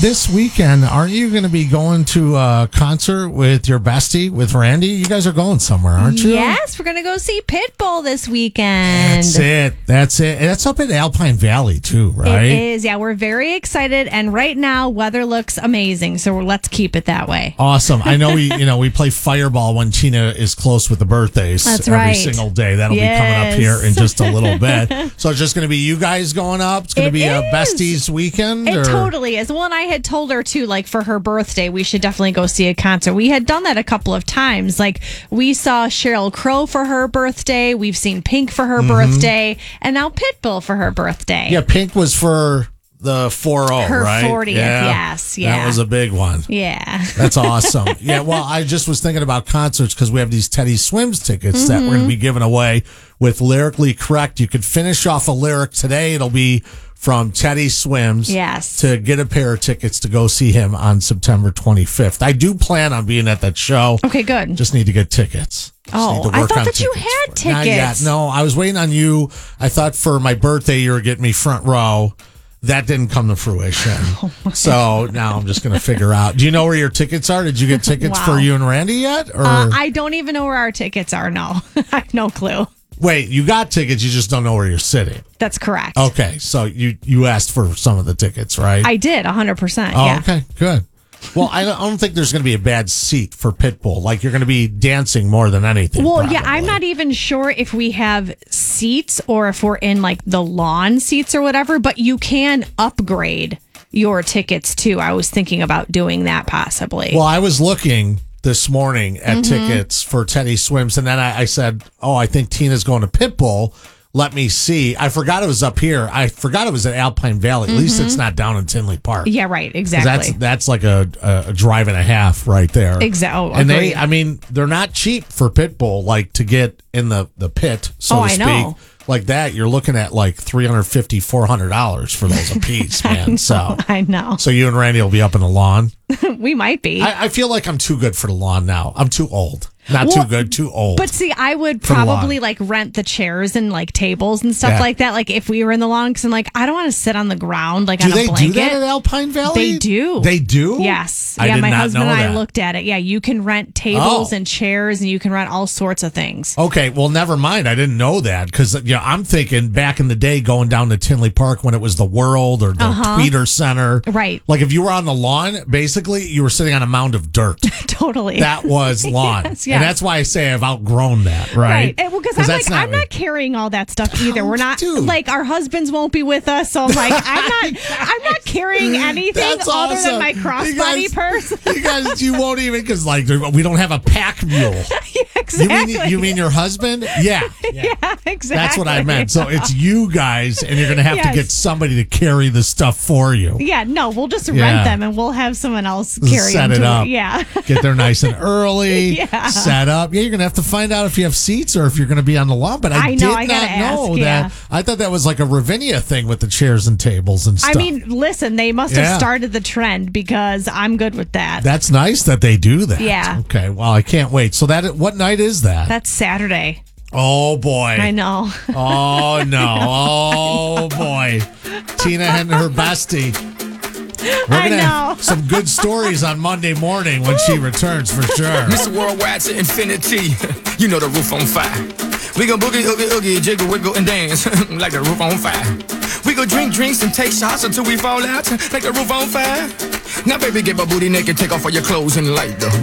this weekend, aren't you going to be going to a concert with your bestie, with Randy? You guys are going somewhere, aren't you? Yes, we're going to go see Pitbull this weekend. That's it. And that's up in Alpine Valley, too, right? It is. Yeah, we're very excited. And right now, weather looks amazing. So let's keep it that way. Awesome. I know we play Fireball when Tina is close with the birthdays. That's every right. single day. That'll be coming up here in just a little bit. So it's just going to be you guys going up? It's going to be a besties weekend? It totally is. Well, and I had told her too, like for her birthday, we should definitely go see a concert. We had done that a couple of times. Like we saw Sheryl Crow for her birthday. We've seen Pink for her birthday. And now Pitbull for her birthday. Yeah, Pink was for the 40, her right? 40th, yes. Yeah. That was a big one. Yeah. That's awesome. Yeah, well, I just was thinking about concerts because we have these Teddy Swims tickets that we're going to be giving away with Lyrically Correct. You could finish off a lyric today. It'll be from Teddy Swims to get a pair of tickets to go see him on September 25th. I do plan on being at that show. Okay, good. Just need to get tickets. Oh, I thought that you had tickets. Not yet. No, I was waiting on you. I thought for my birthday you were getting me front row. That didn't come to fruition. So now I'm just going to figure out. Do you know where your tickets are? Did you get tickets for you and Randy yet? Or I don't even know where our tickets are. No, I have no clue. Wait, you got tickets. You just don't know where you're sitting. That's correct. Okay. So you asked for some of the tickets, right? I did 100%. Oh, yeah. okay. Good. Well, I don't think there's going to be a bad seat for Pitbull. Like, you're going to be dancing more than anything. Well, probably. yeah, I'm not even sure if we have seats or if we're in like the lawn seats or whatever, but you can upgrade your tickets too. I was thinking about doing that possibly. Well, I was looking this morning at tickets for Teddy Swims, and then I said, I think Tina's going to Pitbull. Let me see. I forgot it was up here. I forgot it was at Alpine Valley. At least it's not down in Tinley Park. Yeah, right. Exactly. That's like a drive and a half right there. Exactly. And they're not cheap for Pitbull, like to get in the pit, so to speak. know. Like that, you're looking at like $350, $400 for those a piece, man. I know. So you and Randy will be up in the lawn. We might be. I feel like I'm too good for the lawn now. I'm too old. Not too good, too old. But see, I would probably like rent the chairs and like tables and stuff like that. Like if we were in the lawn, because I'm like, I don't want to sit on the ground like on a blanket. Do they do that at Alpine Valley? They do. They do? Yes. I did my not husband know and I that. looked at it. Yeah, you can rent tables and chairs and you can rent all sorts of things. Okay, well, never mind. I didn't know that because I'm thinking back in the day going down to Tinley Park when it was the World or the Tweeter Center. Right. Like if you were on the lawn, basically you were sitting on a mound of dirt. Totally. That was lawn. Yes. And that's why I say I've outgrown that, right? Well, because I'm not carrying all that stuff either. We're not like our husbands won't be with us, so I'm like I'm not carrying anything other than my crossbody purse. You won't even because like we don't have a pack mule. Yeah, exactly. You mean your husband? Yeah, exactly. That's what I meant. So it's you guys, and you're going to have to get somebody to carry the stuff for you. Yeah, no, we'll just rent them, and we'll have someone else carry set them. It up. Yeah, get there nice and early. Set up. Yeah, you're going to have to find out if you have seats or if you're going to be on the lawn. But I did not know that. I thought that was like a Ravinia thing with the chairs and tables and stuff. I mean, listen, they must have started the trend because I'm good with that. That's nice that they do that. Yeah. Okay. Well, I can't wait. So what night is that? That's Saturday. Oh, boy. I know. Oh, no. Oh, boy. Tina and her bestie. We're going to have some good stories on Monday morning when she returns, for sure. Mr. Worldwide to infinity. You know the roof on fire. We go boogie, oogie, oogie, jiggle, wiggle, and dance like the roof on fire. We go drink drinks and take shots until we fall out like the roof on fire. Now, baby, get my booty naked, take off all your clothes and light the